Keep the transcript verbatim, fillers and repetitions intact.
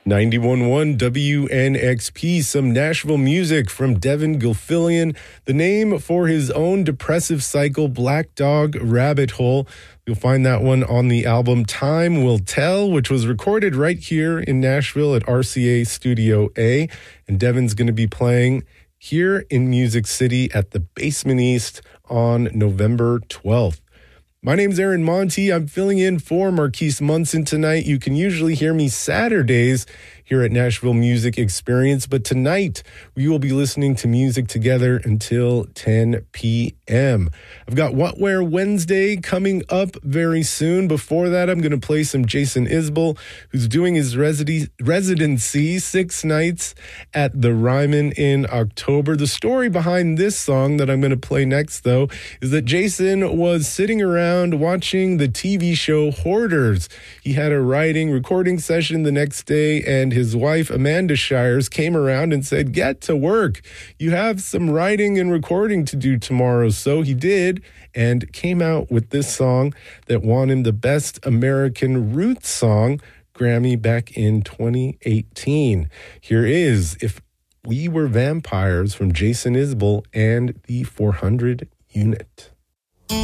ninety-one point one W N X P, some Nashville music from Devin Gilfillian, the name for his own depressive cycle, Black Dog Rabbit Hole. You'll find that one on the album Time Will Tell, which was recorded right here in Nashville at R C A Studio A. And Devin's going to be playing here in Music City at the Basement East on November twelfth. My name's Aaron Monty. I'm filling in for Marquise Munson tonight. You can usually hear me Saturdays here at Nashville Music Experience, but tonight we will be listening to music together until ten p.m. I've got What Where Wednesday coming up very soon. Before that, I'm going to play some Jason Isbell, who's doing his residi- residency six nights at the Ryman in October. The story behind this song that I'm going to play next, though, is that Jason was sitting around watching the T V show Hoarders. He had a writing recording session the next day, and his wife, Amanda Shires, came around and said, "Get to work. You have some writing and recording to do tomorrow." So he did, and came out with this song that won him the Best American Roots Song Grammy back in twenty eighteen. Here is If We Were Vampires from Jason Isbell and the four hundred Unit.